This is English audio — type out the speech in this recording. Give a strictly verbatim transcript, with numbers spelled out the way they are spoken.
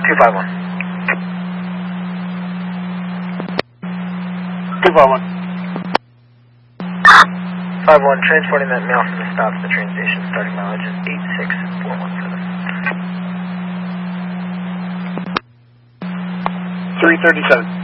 two five one. two five one. five one, transporting that mail from the stop to the train station, starting mileage is eight six four one seven. three thirty-seven.